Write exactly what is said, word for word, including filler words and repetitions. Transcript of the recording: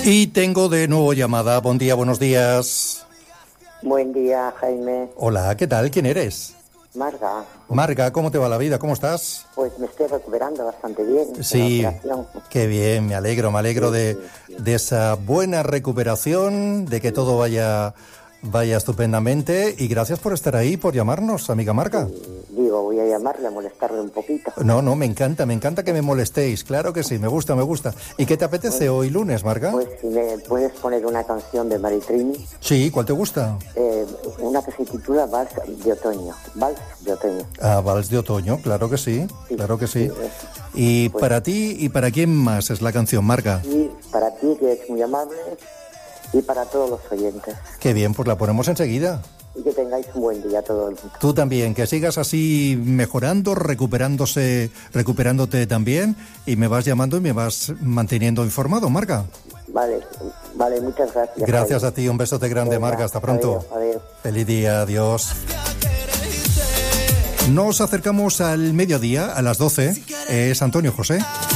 Y tengo de nuevo llamada. Buen día, buenos días. Buen día, Jaime. Hola, ¿qué tal? ¿Quién eres? Marga. Marga, ¿cómo te va la vida? ¿Cómo estás? Pues me estoy recuperando bastante bien. Sí, de la operación. qué bien, me alegro, me alegro Sí, de, sí, sí. de esa buena recuperación, de que todo vaya, vaya estupendamente. Y gracias por estar ahí, por llamarnos, amiga Marga. Y digo, voy a llamarle, a molestarle un poquito. No, no, me encanta, me encanta que me molestéis, claro que sí, me gusta, me gusta. ¿Y qué te apetece hoy lunes, Marga? Pues si me puedes poner una canción de Maritrini, Sí, ¿cuál te gusta? eh, una que se titula Vals de Otoño. Vals de Otoño. Ah, Vals de Otoño, claro que sí, Sí, claro que sí. sí, eso. Y Pues- para ti y para quién más es la canción, Marga. Y para ti, que es muy amable, y para todos los oyentes. Qué bien, pues la ponemos enseguida. Y que tengáis un buen día todo el mundo. Tú también, que sigas así mejorando, recuperándose, recuperándote también, y me vas llamando y me vas manteniendo informado, Marga. Vale, vale, muchas gracias. Gracias Jaime. a ti, un besote grande, Venga, Marga, hasta pronto. adiós, adiós. Feliz día, adiós. Nos acercamos al mediodía, a las doce. Es Antonio José.